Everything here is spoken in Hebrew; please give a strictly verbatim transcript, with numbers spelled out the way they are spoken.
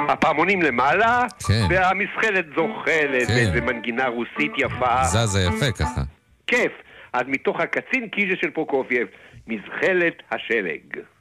הפעמונים למעלה, כן. והמסחלת זוחלת, כן. באיזה מנגינה רוסית יפה. זזה יפה ככה. כיף. אז מתוך הקצין קיז'ה של פרוקופייב, מזחלת השלג.